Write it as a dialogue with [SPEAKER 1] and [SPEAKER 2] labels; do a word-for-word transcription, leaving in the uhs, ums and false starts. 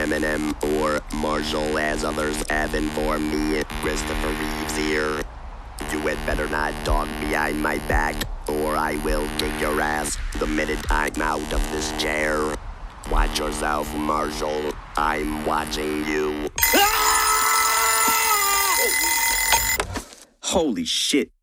[SPEAKER 1] Eminem or Marshall, as others have informed me. Christopher Reeves here. You had better not talk behind my back, or I will kick your ass the minute I'm out of this chair. Watch yourself, Marshall. I'm watching you.
[SPEAKER 2] Holy shit.